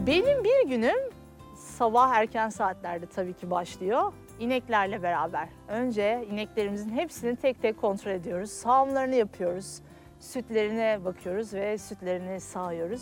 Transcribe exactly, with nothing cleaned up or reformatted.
Benim bir günüm sabah erken saatlerde tabii ki başlıyor. İneklerle beraber. Önce ineklerimizin hepsini tek tek kontrol ediyoruz. Sağımlarını yapıyoruz. Sütlerine bakıyoruz ve sütlerini sağıyoruz.